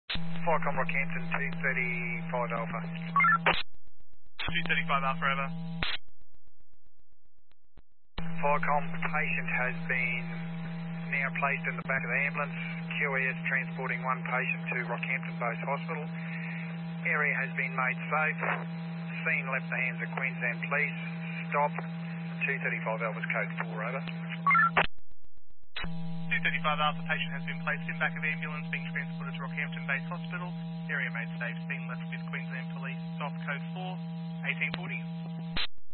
Flycom Rockhampton 235 Alpha. 235 Alpha, over. Flycom, patient has been now placed in the back of the ambulance. QES transporting one patient to Rockhampton Base Hospital. Area has been made safe. Scene left in the hands of Queensland Police. Stop. 235 Alpha's code 4, over. 235 Alpha, patient has been placed in back of ambulance being transported to Rockhampton Base Hospital. Area made safe. Scene left with Queensland Police. Stop. Code 4. 1840.